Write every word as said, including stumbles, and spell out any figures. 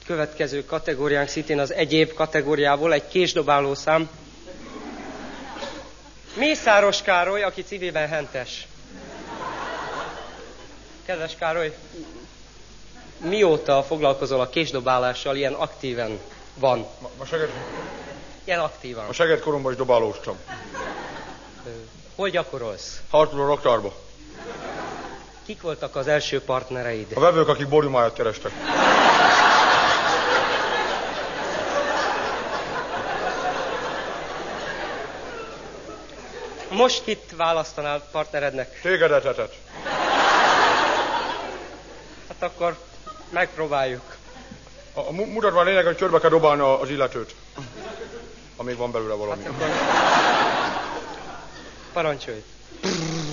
Következő kategóriánk szintén az egyéb kategóriából egy késdobáló szám. Mészáros Károly, aki civilben hentes. Kedves Károly, mióta foglalkozol a késdobálással ilyen aktíven van? Ma, ma seged... Ilyen aktívan. A segedkoromban is dobálóztam. Hol gyakorolsz? Hartuló raktárba. Kik voltak az első partnereid? A vevők, akik borjumáját kerestek. Most kit választanál partnerednek? Tégedetetet. Hát akkor megpróbáljuk. A, a mutatvány lényeg, hogy körbe kell dobálni az illetőt. Amíg van belőle valami. Hát akkor... Parancsolj.